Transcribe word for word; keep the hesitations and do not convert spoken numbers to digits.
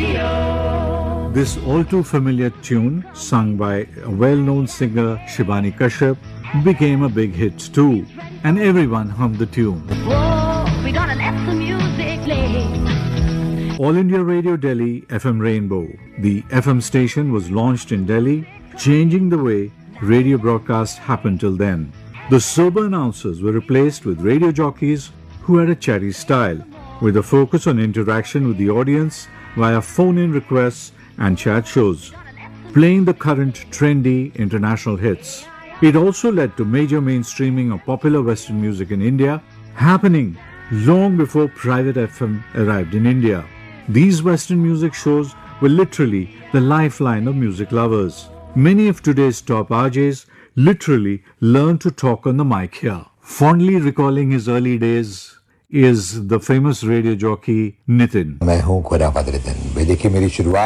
This all too familiar tune, sung by a well-known singer Shivani Kashyap, became a big hit too, and everyone hummed the tune. Whoa, we gotta let the music play. All India Radio Delhi F M Rainbow. The F M station was launched in Delhi, changing the way radio broadcasts happened till then. The sober announcers were replaced with radio jockeys who had a chatty style, with a focus on interaction with the audience via phone-in requests and chat shows, playing the current trendy international hits. It also led to major mainstreaming of popular Western music in India, happening long before private F M arrived in India. These Western music shows were literally the lifeline of music lovers. Many of today's top R Js literally learned to talk on the mic here. Fondly recalling his early days is the famous radio jockey Nitin. मैं हूँ खुराफात रितन। देखिए मेरी शुरुआत